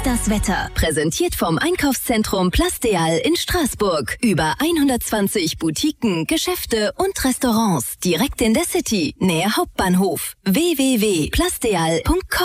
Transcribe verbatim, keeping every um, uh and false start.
ist das Wetter. Präsentiert vom Einkaufszentrum Plasdeal in Straßburg. Über hundertzwanzig Boutiquen, Geschäfte und Restaurants. Direkt in der City, nähe Hauptbahnhof. w w w punkt plasdeal punkt com